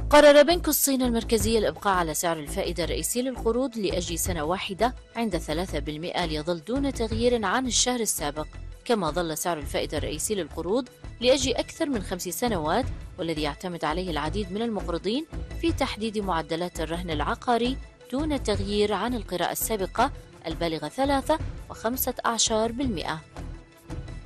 قرر بنك الصين المركزي الإبقاء على سعر الفائدة الرئيسي للقروض لأجل سنة واحدة عند 3% ليظل دون تغيير عن الشهر السابق، كما ظل سعر الفائدة الرئيسي للقروض لأجل أكثر من 5 سنوات، والذي يعتمد عليه العديد من المقرضين في تحديد معدلات الرهن العقاري دون تغيير عن القراءة السابقة البالغة 3.15%.